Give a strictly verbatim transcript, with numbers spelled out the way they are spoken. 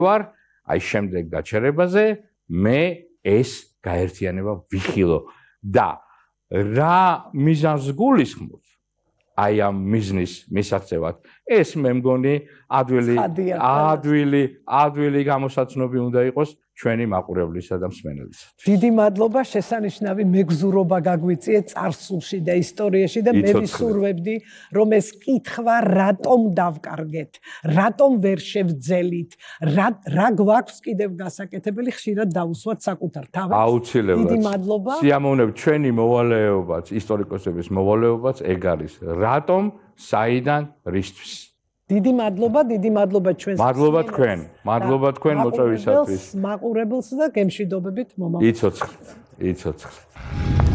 ვარ, აი შემდეგ გაჩერებაზე მე ეს გაერთიანება ვიხილო და რა მიზანს გულისხმობს აი ამ მიზნის მისაღწევად ეს მე მგონი ადვილი ადვილი ადვილი გამოსაცნობი უნდა იყოს ჩვენი მაყურებლისა და მსმენელისათვის. დიდი მადლობა, შესანიშნავი მეგზურობა გაგვიწიეთ წარსულში და ისტორიაში და მე ვისურვებდი, რომ ეს კითხვა რატომ დავკარგეთ, რატომ ვერ შევძელით, რა რა გვაქვს კიდევ გასაკეთებელი, ხშირად დავუსვათ საკუთარ თავს. აუცილებლად. დიდი მადლობა. სიამოვნებ ჩვენი მოვალეობაც, ისტორიკოსების მოვალეობაც ეგ არის. რატომ, საიდან, რისთვის? დიდი მადლობა, დიდი მადლობა ჩვენს. მადლობა თქვენ, მადლობა თქვენ მოწვევისათვის. მაყურებელს და გემშვიდობებით მომავალ. იცოცხლით, იცოცხლით.